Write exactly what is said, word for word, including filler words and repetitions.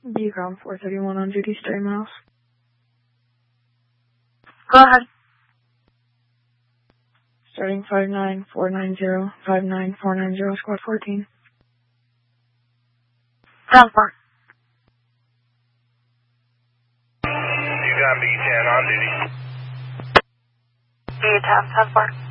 B ground four thirty-one on duty, stay miles. Go ahead. Starting five nine four nine zero, five nine four nine zero, squad fourteen. Ground four. You got B ten on duty. B ten, ten four.